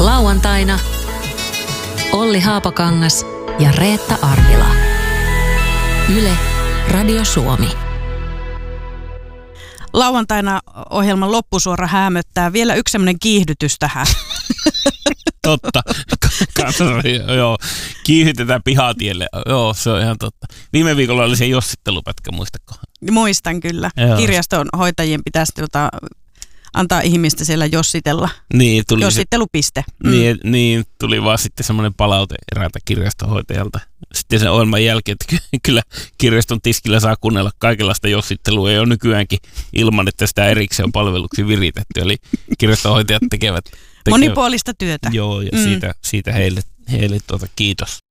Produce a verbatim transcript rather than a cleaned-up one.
Lauantaina Olli Haapakangas ja Reetta Arvila. Yle Radio Suomi. Lauantaina ohjelman loppusuora häämöttää. Vielä yksi semmoinen kiihdytys tähän. Totta. Kanssa, joo. Kiihdytetään pihatielle. Joo, se on ihan totta. Viime viikolla oli se jossittelupätkä, muistatko? Muistan kyllä. Joo. Kirjaston hoitajien pitäisi tota, antaa ihmistä siellä jossitella. Niin, tuli Jossittelupiste. Se, mm. niin, niin, tuli vaan sitten semmoinen palaute eräältä kirjastonhoitajalta. Sitten sen ohjelman jälkeen, että kyllä kirjaston tiskillä saa kuunnella kaikenlaista jossittelua. Ei ole nykyäänkin ilman, että sitä erikseen on palveluksi viritetty. Eli kirjastonhoitajat tekevät... tekevät Monipuolista työtä. Joo, ja mm. siitä, siitä heille, heille tuota, kiitos.